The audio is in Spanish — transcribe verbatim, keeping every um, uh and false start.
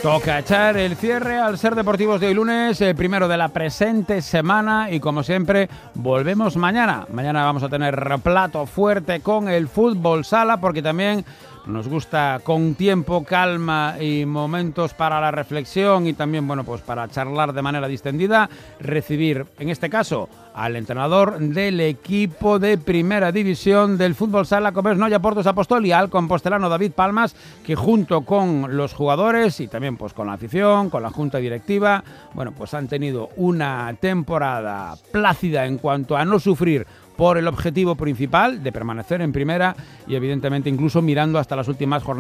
Toca echar el cierre al Ser Deportivos de hoy lunes, el primero de la presente semana, y como siempre volvemos mañana. Mañana vamos a tener plato fuerte con el fútbol sala, porque también nos gusta con tiempo, calma y momentos para la reflexión y también, bueno, pues para charlar de manera distendida, recibir, en este caso, al entrenador del equipo de primera división del fútbol sala Comerç Noia Portos Apostoli, al compostelano David Palmas, que junto con los jugadores y también pues con la afición, con la junta directiva, bueno, pues han tenido una temporada plácida en cuanto a no sufrir por el objetivo principal de permanecer en primera y evidentemente incluso mirando hasta las últimas jornadas